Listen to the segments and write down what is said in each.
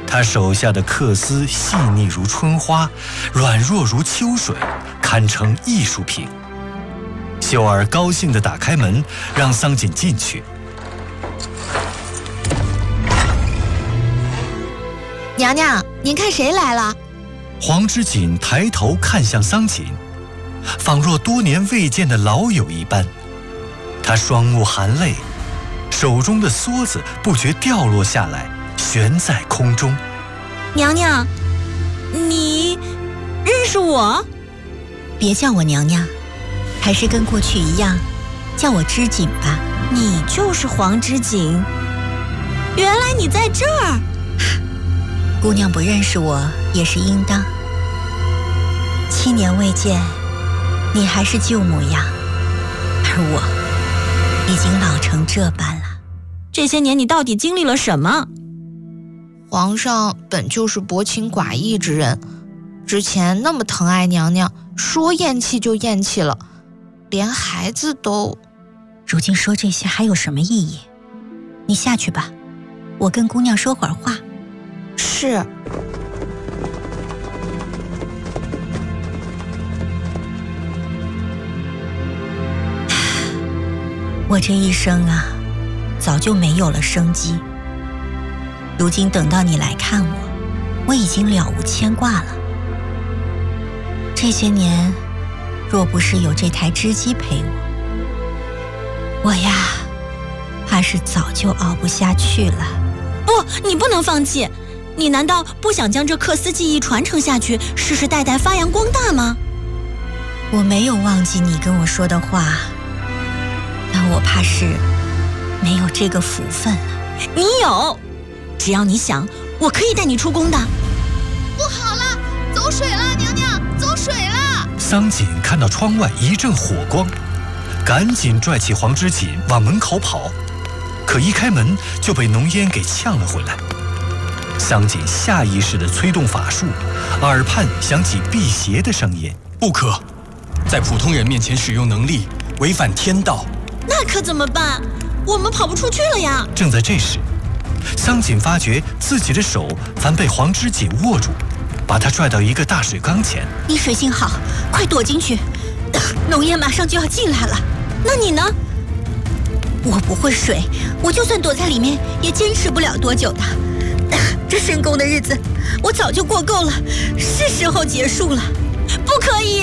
他手下的缂丝细腻如春花，软弱如秋水，堪称艺术品。秀儿高兴地打开门，让桑锦进去。 娘娘，您看谁来了？ 黄之锦抬头看向桑锦，仿若多年未见的老友一般。他双目含泪，手中的梭子不觉掉落下来，悬在空中。 娘娘，你认识我？ 别叫我娘娘，还是跟过去一样，叫我知锦吧。 你就是黄之锦，原来你在这儿。 姑娘不认识我也是应当。7年未见，你还是旧模样，而我已经老成这般了。 这些年你到底经历了什么？ 皇上本就是薄情寡义之人，之前那么疼爱娘娘，说厌弃就厌弃了，连孩子都…… 如今说这些还有什么意义？你下去吧，我跟姑娘说会儿话。 是。 我这一生啊，早就没有了生机。如今等到你来看我，我已经了无牵挂了。这些年，若不是有这台织机陪我呀，怕是早就熬不下去了。 不，你不能放弃。你难道不想将这缂丝技艺传承下去，世世代代发扬光大吗？ 我没有忘记你跟我说的话，但我怕是没有这个福分了。 你有，只要你想，我可以带你出宫的。 不好了，走水了，娘娘，走水了！ 桑锦看到窗外一阵火光，赶紧拽起黄之锦往门口跑，可一开门就被浓烟给呛了回来。桑锦下意识地催动法术，耳畔响起辟邪的声音： 不可，在普通人面前使用能力，违反天道。 那可怎么办？我们跑不出去了呀！ 正在这时，桑锦发觉自己的手反被黄之锦握住，把他拽到一个大水缸前。 你水性好，快躲进去，浓烟马上就要进来了。 那你呢？ 我不会水，我就算躲在里面也坚持不了多久的。这深宫的日子我早就过够了，是时候结束了。 不可以！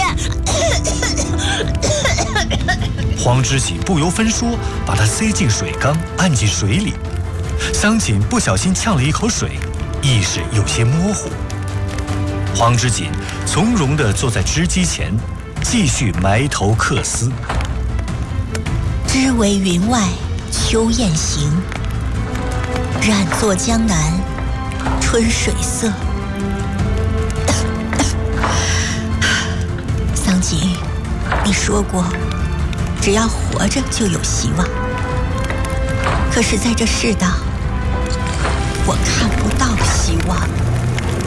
黄之锦不由分说把他塞进水缸，按进水里。桑锦不小心呛了一口水，意识有些模糊。黄之锦从容地坐在织机前，继续埋头缂丝。 织为云外秋雁行，染作江南春水色。桑锦，你说过只要活着就有希望，可是在这世道，我看不到希望。